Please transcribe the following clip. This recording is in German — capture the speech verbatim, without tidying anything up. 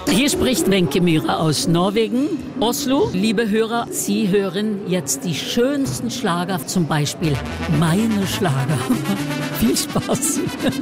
Hier spricht Wenke Myhre aus Norwegen, Oslo. Liebe Hörer, Sie hören jetzt die schönsten Schlager, zum Beispiel meine Schlager. Viel Spaß.